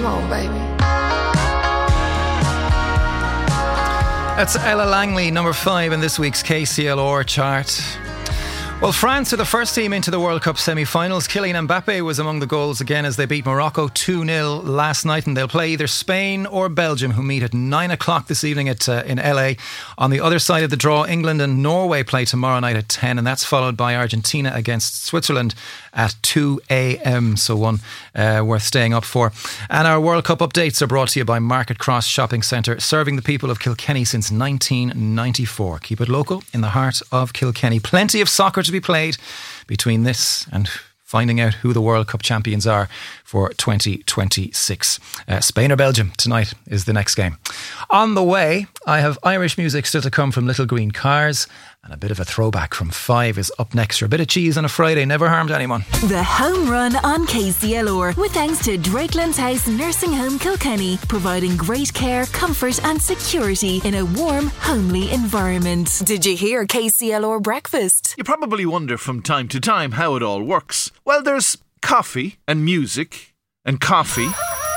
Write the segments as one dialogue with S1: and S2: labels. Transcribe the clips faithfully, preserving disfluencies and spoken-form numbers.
S1: Come on, baby.
S2: That's Ella Langley, number five in this week's K C L R chart. Well, France are the first team into the World Cup semi-finals. Kylian Mbappe was among the goals again as they beat Morocco two nil last night, and they'll play either Spain or Belgium, who meet at nine o'clock this evening at uh, in L A. On the other side of the draw, England and Norway play tomorrow night at ten, and that's followed by Argentina against Switzerland at two a.m, so one uh, worth staying up for. And our World Cup updates are brought to you by Market Cross Shopping Centre, serving the people of Kilkenny since nineteen ninety-four. Keep it local in the heart of Kilkenny. Plenty of soccer to be played between this and finding out who the World Cup champions are for twenty twenty-six. Uh, Spain or Belgium tonight is the next game. On the way, I have Irish music still to come from Little Green Cars, and a bit of a throwback from Five is up next. For a bit of cheese on a Friday never harmed anyone.
S3: The Home Run on K C L R, with thanks to Drakelands House Nursing Home Kilkenny, providing great care, comfort and security in a warm, homely environment. Did you hear K C L R Breakfast?
S4: You probably wonder from time to time how it all works. Well, there's coffee and music and coffee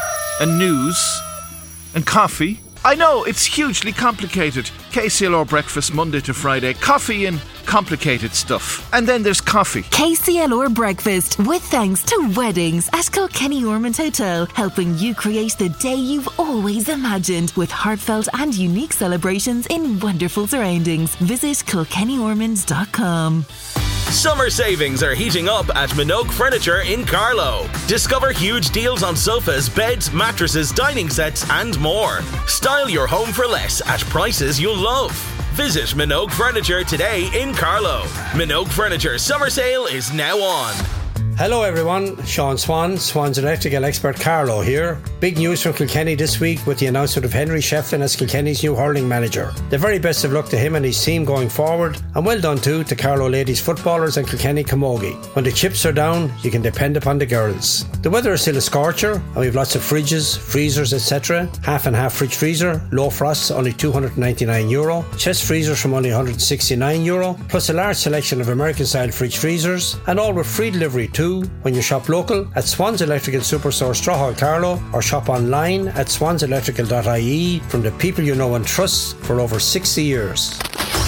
S4: and news and coffee. I know, it's hugely complicated. K C L R Breakfast, Monday to Friday. Coffee and complicated stuff. And then there's coffee.
S3: K C L R Breakfast, with thanks to Weddings at Kilkenny Ormond Hotel, helping you create the day you've always imagined, with heartfelt and unique celebrations in wonderful surroundings. Visit kilkenny ormonds dot com.
S5: Summer savings are heating up at Minogue Furniture in Carlow. Discover huge deals on sofas, beds, mattresses, dining sets and more. Style your home for less at prices you'll love. Visit Minogue Furniture today in Carlow. Minogue Furniture summer sale is now on.
S6: Hello everyone, Sean Swan, Swan's electrical expert Carlow here. Big news from Kilkenny this week with the announcement of Henry Shefflin as Kilkenny's new hurling manager. The very best of luck to him and his team going forward, and well done too to Carlow ladies footballers and Kilkenny Camogie. When the chips are down, you can depend upon the girls. The weather is still a scorcher, and we've lots of fridges, freezers, et cetera. Half and half fridge freezer, low frosts only two hundred ninety-nine euro, chest freezers from only one hundred sixty-nine euro, plus a large selection of American style fridge freezers, and all with free delivery too when you shop local at Swans Electrical Superstore Strawhall Carlow, or shop online at swans electrical dot I E from the people you know and trust for over sixty years.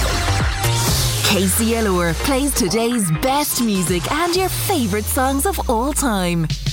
S3: K C L R plays today's best music and your favourite songs of all time.